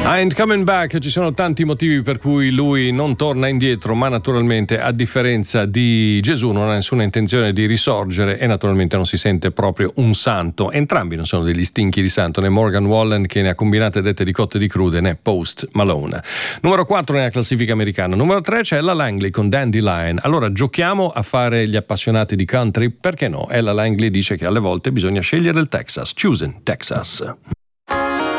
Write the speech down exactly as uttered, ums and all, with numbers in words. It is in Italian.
Ain't coming back, ci sono tanti motivi per cui lui non torna indietro, ma naturalmente a differenza di Gesù non ha nessuna intenzione di risorgere e naturalmente non si sente proprio un santo. Entrambi non sono degli stinchi di santo, né Morgan Wallen che ne ha combinate dette di cotte di crude, né Post Malone. Numero quattro nella classifica americana. Numero tre c'è Ella Langley con Dandelion. Allora giochiamo a fare gli appassionati di country, perché no? Ella Langley dice che alle volte bisogna scegliere il Texas. Choosing Texas.